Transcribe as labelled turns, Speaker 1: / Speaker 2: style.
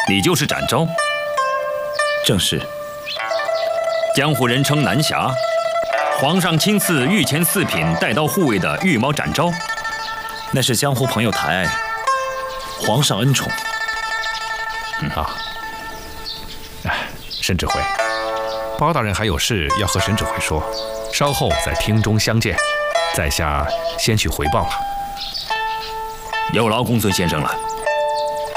Speaker 1: 你就是展昭？
Speaker 2: 正是。
Speaker 1: 江湖人称南侠，皇上亲赐御前4品带刀护卫的御猫展昭，
Speaker 2: 那是江湖朋友抬爱，皇上恩宠。
Speaker 3: 沈指挥，包大人还有事要和沈指挥说，稍后在厅中相见。在下先去回报了。
Speaker 1: 有劳公孙先生了。